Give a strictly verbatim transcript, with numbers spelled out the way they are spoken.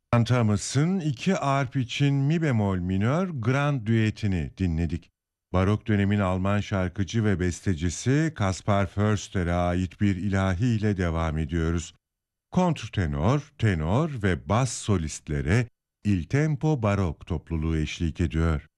Ian Thomas'ın iki arp için mi bemol minör grand düetini dinledik. Barok dönemin Alman şarkıcı ve bestecisi Caspar Förster'e ait bir ilahi ile devam ediyoruz. Kontrtenor, tenor ve bas solistlere Il Tempo Barok topluluğu eşlik ediyor.